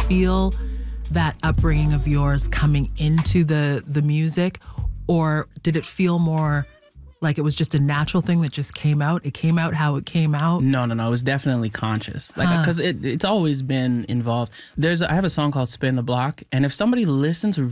feel that upbringing of yours coming into the music, or did it feel more like it was just a natural thing that just came out? It came out how it came out? No. It was definitely conscious. Like, because it's always been involved. I have a song called Spin the Block, and if somebody listens